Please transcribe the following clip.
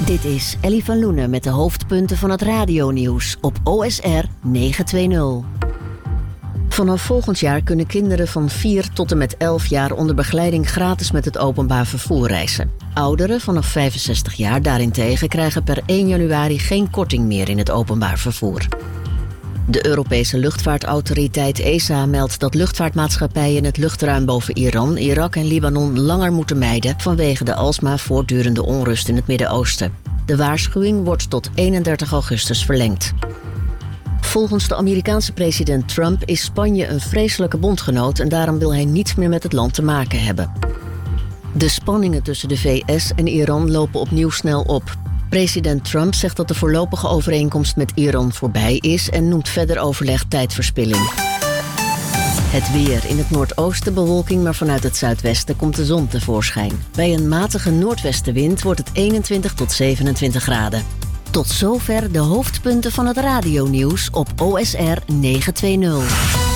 Dit is Ellie van Loenen met de hoofdpunten van het radionieuws op OSR 920. Vanaf volgend jaar kunnen kinderen van 4 tot en met 11 jaar onder begeleiding gratis met het openbaar vervoer reizen. Ouderen vanaf 65 jaar daarentegen krijgen per 1 januari geen korting meer in het openbaar vervoer. De Europese luchtvaartautoriteit ESA meldt dat luchtvaartmaatschappijen het luchtruim boven Iran, Irak en Libanon langer moeten mijden vanwege de alsmaar voortdurende onrust in het Midden-Oosten. De waarschuwing wordt tot 31 augustus verlengd. Volgens de Amerikaanse president Trump is Spanje een vreselijke bondgenoot en daarom wil hij niets meer met het land te maken hebben. De spanningen tussen de VS en Iran lopen opnieuw snel op. President Trump zegt dat de voorlopige overeenkomst met Iran voorbij is en noemt verder overleg tijdverspilling. Het weer. In het noordoosten bewolking, maar vanuit het zuidwesten komt de zon tevoorschijn. Bij een matige noordwestenwind wordt het 21 tot 27 graden. Tot zover de hoofdpunten van het radionieuws op OSR 920.